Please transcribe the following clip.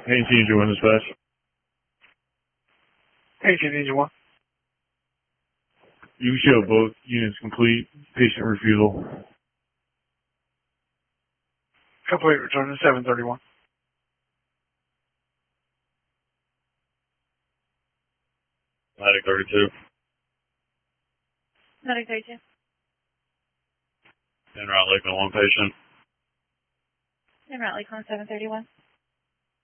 ANC Engine 1 dispatch. ANC Engine 1. You show both units complete. Patient refusal. Complete, return to 731. Medic 32. Medic 32. En route Lakeland 1 patient. En route Lakeland 731.